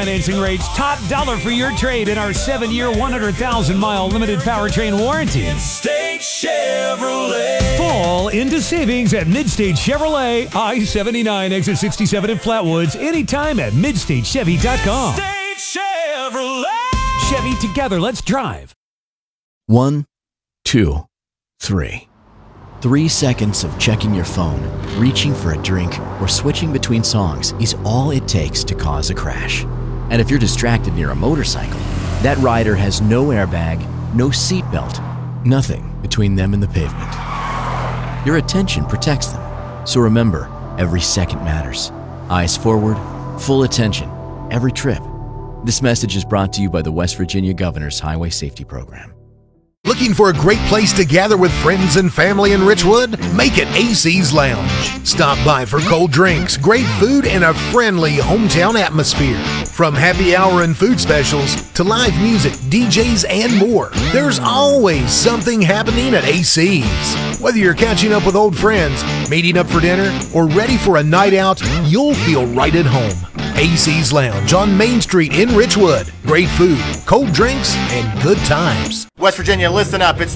financing rates, top dollar for your trade in our 7-year, 100,000-mile limited powertrain warranty. Midstate Chevrolet. Fall into savings at Midstate Chevrolet, I-79, exit 67 in Flatwoods, anytime at MidstateChevy.com. Midstate Chevrolet. Chevy, together, let's drive. 1, 2, 3. 3 seconds of checking your phone, reaching for a drink, or switching between songs is all it takes to cause a crash. And if you're distracted near a motorcycle, that rider has no airbag, no seatbelt, nothing between them and the pavement. Your attention protects them. So remember, every second matters. Eyes forward, full attention, every trip. This message is brought to you by the West Virginia Governor's Highway Safety Program. Looking for a great place to gather with friends and family in Richwood? Make it AC's Lounge. Stop by for cold drinks, great food, and a friendly hometown atmosphere. From happy hour and food specials to live music, DJs, and more, there's always something happening at AC's. Whether you're catching up with old friends, meeting up for dinner, or ready for a night out, you'll feel right at home. AC's Lounge on Main Street in Richwood. Great food, cold drinks, and good times. West Virginia, listen up. It's